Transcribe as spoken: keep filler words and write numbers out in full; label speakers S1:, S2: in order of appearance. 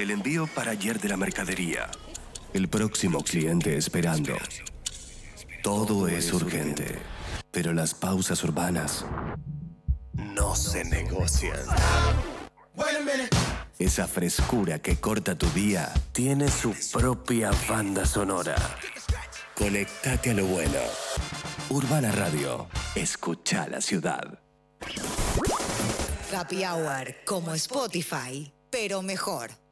S1: El envío para ayer de la mercadería. El próximo cliente esperando. Todo es urgente, pero las pausas urbanas no se negocian. Esa frescura que corta tu día tiene su propia banda sonora. Conectate a lo bueno. Urbana Radio. Escucha la ciudad.
S2: Happy Hour como Spotify, pero mejor.